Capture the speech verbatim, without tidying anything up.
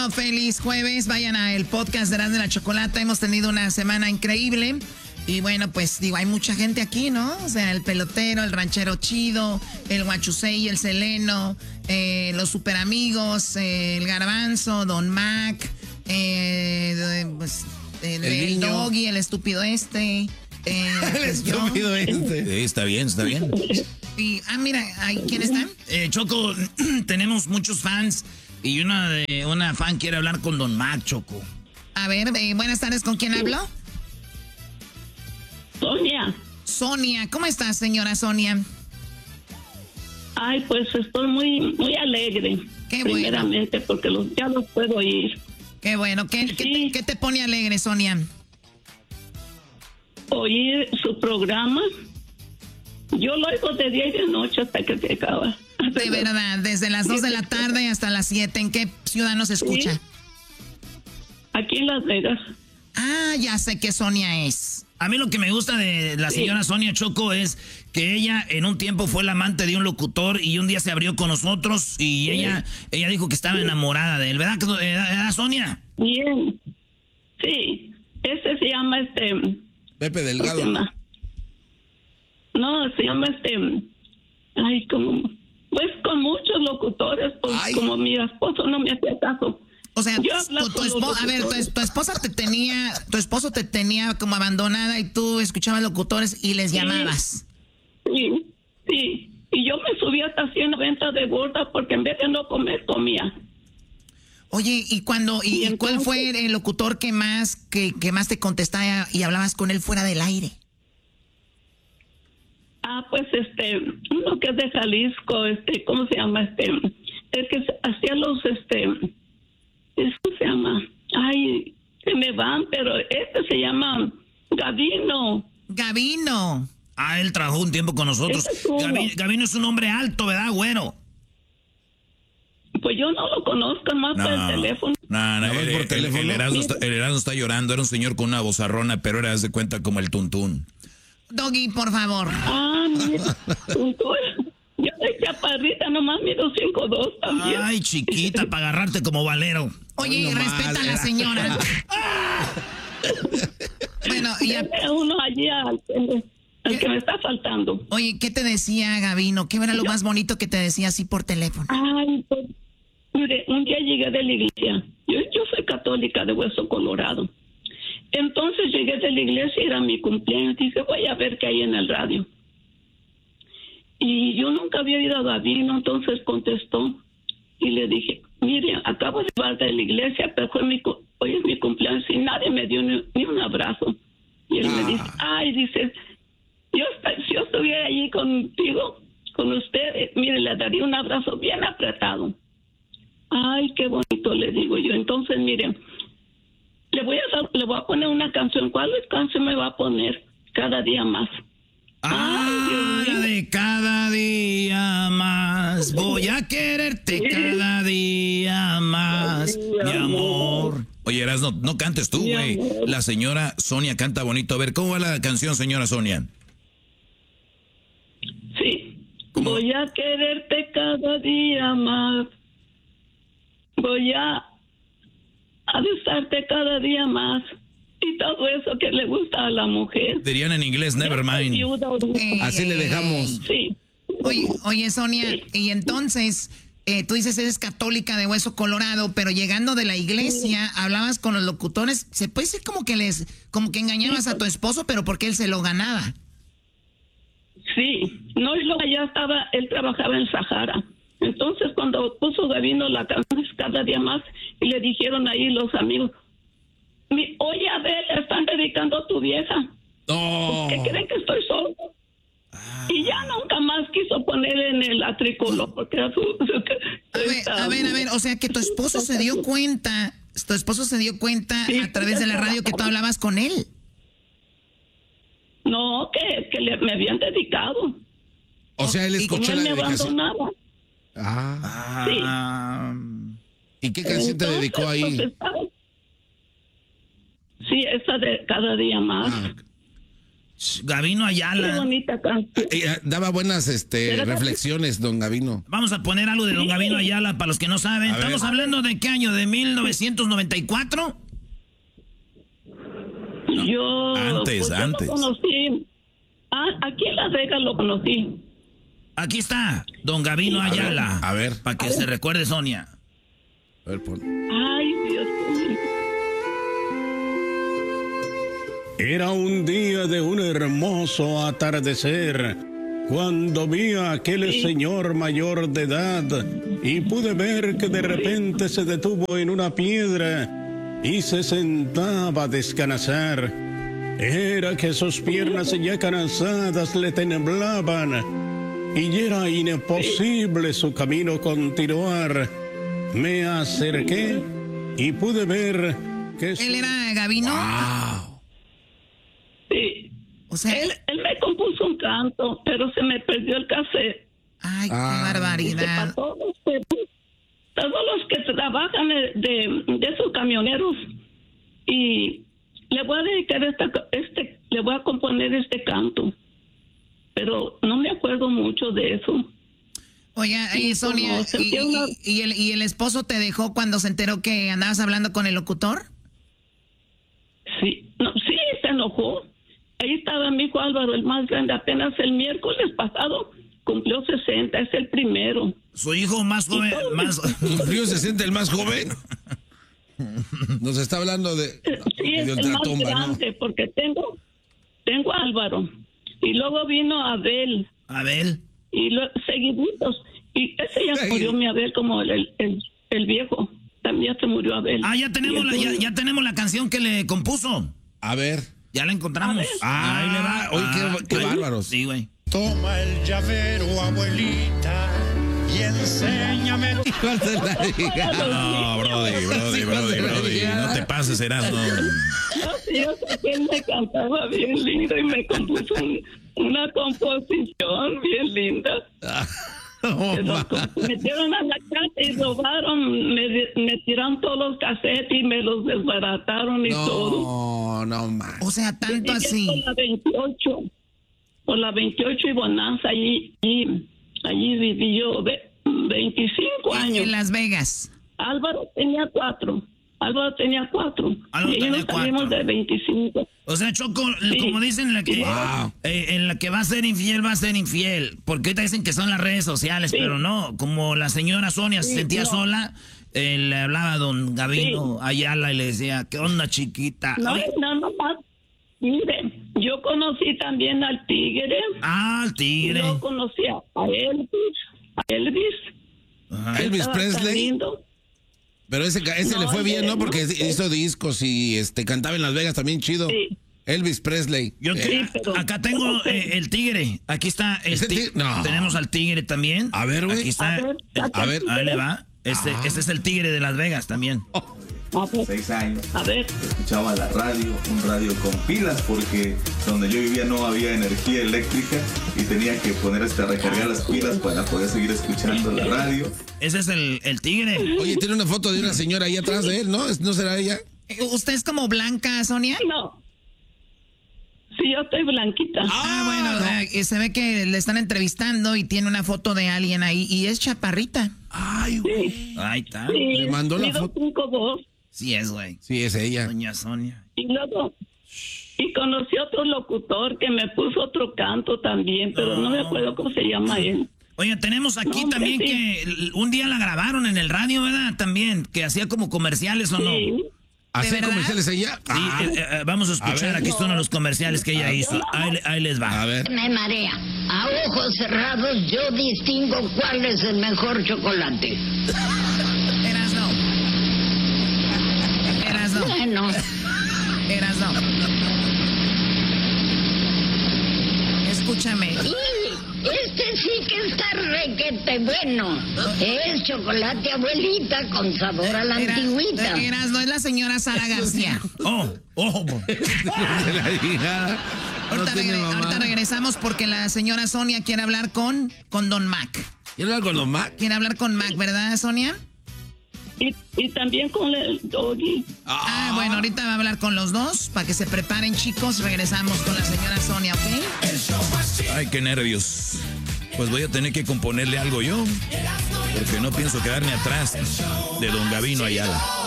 Feliz jueves, vayan a el podcast de Erasmo de la Chocolata, hemos tenido una semana increíble y bueno, pues digo, hay mucha gente aquí, ¿no? O sea, el pelotero, el ranchero chido, el guachusei, el seleno, eh, los super amigos, eh, el garbanzo, Don Mac, eh, pues, el, el, el doggy, el estúpido este. Eh, el pues estúpido yo. este. Sí, está bien, está bien. Y, ah, mira, ¿quién están? Eh, Choco, tenemos muchos fans. Y una de una fan quiere hablar con Don Mac, Choco. A ver, eh, buenas tardes, ¿con quién hablo? Sonia. Sonia, ¿cómo estás, señora Sonia? Ay, pues estoy muy muy alegre. Qué primeramente, bueno. porque los, ya los puedo oír. Qué bueno. ¿Qué, sí. ¿qué, te, ¿Qué te pone alegre, Sonia? Oír su programa. Yo lo oigo de día y de noche hasta que se acaba. De verdad, desde las dos de la tarde hasta las siete. ¿En qué ciudad nos escucha? Sí. Aquí en Las Vegas. Ah, ya sé qué Sonia es. A mí lo que me gusta de la señora sí. Sonia, Choco, es que ella en un tiempo fue la amante de un locutor y un día se abrió con nosotros y sí. ella ella dijo que estaba enamorada de él. ¿Verdad, ¿Verdad Sonia? Bien. Sí. Este se llama este... Pepe Delgado. Se llama? No, se llama este... Ay, como... Pues con muchos locutores, pues Ay. como mi esposo no me hacía caso. O sea, tu, tu esposo, a ver, tu, tu esposa te tenía, tu esposo te tenía como abandonada y tú escuchabas locutores y les sí. llamabas. Sí, sí. Y yo me subí hasta ciento noventa de gorda porque en vez de no comer, comía. Oye, ¿y cuando y, y entonces, cuál fue el locutor que más que, que más te contestaba y hablabas con él fuera del aire? Ah, pues este, uno que es de Jalisco, este, ¿cómo se llama? Este, el que hacía los, este, ¿cómo se llama? Ay, se me van, pero este se llama Gavino. Gavino. Ah, él trabajó un tiempo con nosotros. Es Gavino, Gavino es un hombre alto, ¿verdad, güero? Pues yo no lo conozco más no, por el teléfono. No, no, el, por el, teléfono. El, el, Erasmo está, el Erasmo está llorando, era un señor con una vozarrona, pero era, haz de cuenta, como el tuntún. Doggy, por favor. Ah, mira, yo soy chaparrita, nomás mido cinco dos también. Ay, chiquita, para agarrarte como valero. Oye, no respeta mal, a la señora. Bueno, y a... uno allí al, al que me está faltando. Oye, ¿qué te decía Gavino? ¿Qué era lo yo... más bonito que te decía así por teléfono? Ay, pues, mire, un día llegué de la iglesia. Yo, yo soy católica de Hueso Colorado. Entonces llegué de la iglesia y era mi cumpleaños. Dije, voy a ver qué hay en el radio. Y yo nunca había ido a Gavino, entonces contestó. Y le dije, mire, acabo de llegar de la iglesia, pero fue mi, hoy es mi cumpleaños y nadie me dio ni, ni un abrazo. Y él ah. me dice, ay, dice, yo, si yo estuviera allí contigo, con usted, mire, le daría un abrazo bien apretado. Ay, qué bonito, le digo yo. Entonces, mire, le voy a dar, le voy a poner una canción. ¿Cuál canción me va a poner? Cada día más. Ah, la de cada día más. Voy a quererte sí. cada día más, mi, mi amor. amor. Oye, Erasmo, no, no cantes tú, güey. La señora Sonia canta bonito. A ver, ¿cómo va la canción, señora Sonia? Sí. ¿Cómo? Voy a quererte cada día más. Voy a a besarte cada día más y todo eso que le gusta a la mujer. Dirían en inglés, never mind. Eh, Así le dejamos. Sí. Oye, oye Sonia, sí. Y entonces, eh, tú dices eres católica de Hueso Colorado, pero llegando de la iglesia, sí. hablabas con los locutores, se puede decir como que les, como que engañabas sí. a tu esposo, pero porque él se lo ganaba. Sí, no, y luego allá estaba, él trabajaba en Sahara. Entonces, cuando puso Gavino la canción cada día más, y le dijeron ahí los amigos, oye, a ver, le están dedicando a tu vieja. Oh. ¿Qué creen que estoy solo? Ah. Y ya nunca más quiso poner en el atricolor, porque era su... su a, ver, a ver, a ver, o sea que tu esposo se dio cuenta, tu esposo se dio cuenta sí, a través de la radio que tú hablabas con él. No, que, que le, me habían dedicado. O sea, él escuchó la me dedicación. Abandonaba. Ah. Sí. ¿Y qué canción te dedicó ahí? Pues, sí, esa de cada día más. Ah. Gavino Ayala. Qué bonita canción. Eh, daba buenas este, reflexiones, don Gavino. Vamos a poner algo de don Gavino Ayala para los que no saben. A ver. Estamos hablando de qué año, de mil novecientos noventa y cuatro. Yo, Antes, pues, yo antes. lo conocí. Ah, aquí en Las Vegas lo conocí. Aquí está, don Gavino Ayala. A ver. Para que se recuerde, Sonia. A ver, pon. Ay, Dios mío. Era un día de un hermoso atardecer, cuando vi a aquel señor mayor de edad y pude ver que de repente se detuvo en una piedra y se sentaba a descansar. Era que sus piernas ya cansadas le temblaban y era imposible su camino continuar. Me acerqué y pude ver que... ¿Él era Gavino? Wow. Sí. O sea, Él, él me compuso un canto, pero se me perdió el cassette. ay, qué Ah. Dice, barbaridad. para todos, los que- todos los que trabajan de, de, de esos camioneros. Y le voy a dedicar esta, este, le voy a componer este canto. Pero no me acuerdo mucho de eso. Oiga, y Sí, Sonia, como ¿y, sentía una- y- y el, ¿y el esposo te dejó cuando se enteró que andabas hablando con el locutor? Sí, no, sí, se enojó. Ahí estaba mi hijo Álvaro, el más grande, apenas el miércoles pasado cumplió sesenta, es el primero. Su hijo más joven, más... ¿Cumplió sesenta el más joven? Nos está hablando de... Sí, es de el más ultratumba, ¿no? grande, porque tengo, tengo a Álvaro. Y luego vino Abel, Abel. y lo, seguiditos. Y ese ya Ay. murió mi Abel como el, el, el viejo. También se murió Abel. Ah, ya tenemos, la, ya, ya tenemos la canción que le compuso. A ver. Ya la encontramos. Ah, Ahí le va. oye, qué- Ah, qué güey. bárbaros. Sí, güey. Toma el llavero, abuelita, y enséñame. ¿Cuál se la diga? No, Brody, Brody, Brody, Brody. No te pases, Erasmo. No, sí, yo sé que él me cantaba bien lindo y me compuso un- una composición bien linda. Oh, Pero ma. me metieron a la casa y robaron, me, me tiraron todos los cassettes y me los desbarataron y todo. No, no, man. O sea, tanto Llegué así. Por la veintiocho, por la veintiocho y Bonanza, allí, allí, allí viví yo ve- veinticinco años. En Las Vegas. Álvaro tenía cuatro. Álvaro tenía cuatro. Álvaro y ellos tenía salimos cuatro. de veinticinco. O sea, Choco, Sí. como dicen, la que, Wow. eh, en la que va a ser infiel, va a ser infiel. Porque ahorita dicen que son las redes sociales, Sí. pero no. Como la señora Sonia se Sí, sentía no. sola, eh, le hablaba a don Gavino Ayala y le decía, ¿qué onda, chiquita? No, Oye, no, no más. Mire, yo conocí también al Tigre. ah, el tigre. Yo conocí a Elvis. A Elvis. Ajá. Elvis Estaba tan Presley. lindo. Pero ese, ca- ese No, le fue bien, ¿no? no, Porque no. hizo discos y este cantaba en Las Vegas también chido. Sí. Elvis Presley. Yo Eh, te- pero- acá tengo eh, el tigre. Aquí está el ¿Ese tigre. tigre? No. Tenemos al tigre también. A ver, güey. Aquí está. A ver, el- a ver. Ahí le va. Este, Ah. este es el tigre de Las Vegas también. A ver, seis años. a ver. Escuchaba la radio, un radio con pilas porque donde yo vivía no había energía eléctrica y tenía que poner hasta recargar las pilas para poder seguir escuchando la radio. Ese es el, el tigre. Oye, tiene una foto de una señora ahí atrás de él, ¿no? ¿No será ella? Eh, ¿Usted es como Blanca, Sonia? No. Sí, yo estoy blanquita. Ah, bueno, eh, se ve que le están entrevistando y tiene una foto de alguien ahí y es chaparrita. Ay, güey. Sí, Ahí está. sí, Le mandó la mido foto. cinco dos. Sí es, güey. Sí, es ella. Doña Sonia. Y luego, y conocí otro locutor que me puso otro canto también, pero no, me acuerdo cómo se llama él. Oye, tenemos aquí No, hombre, también sí. que l- un día la grabaron en el radio, ¿verdad? También, que hacía como comerciales o no. Sí, Sí. ¿Hacer verdad? comerciales ella? Ah, eh, eh, vamos a escuchar, A ver. aquí son los comerciales que ella hizo. Ahí, le- ahí les va. a ver. Me marea. A ojos cerrados yo distingo cuál es el mejor chocolate. Eras no. Eras no. Bueno, Eras no. Escúchame. y este sí que está requete bueno. Es chocolate abuelita con sabor a la Era- antigüita. Eras no, es la señora Sara García. Oh, oh. De la hija. No Ahorita, tiene regre- mamá. ahorita regresamos porque la señora Sonia quiere hablar con, con Don Mac. ¿Quiere hablar con los Mac? Quiere hablar con Mac, ¿verdad, Sonia? Y, y también con el Doggy. Ah, ah, bueno, ahorita va a hablar con los dos para que se preparen, chicos. Regresamos con la señora Sonia, ¿ok? Ay, qué nervios. Pues voy a tener que componerle algo yo, porque no pienso quedarme atrás de don Gabino Ayala.